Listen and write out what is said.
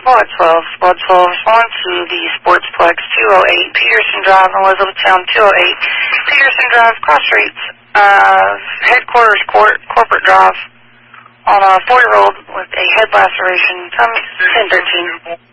Squad 12. Squad 12, respond to the Sportsplex 208, Peterson Drive, Elizabethtown 208, Peterson Drive, Cross Streets, Headquarters Court, Corporate Drive, on a 4-year-old with a head laceration, time 10:13.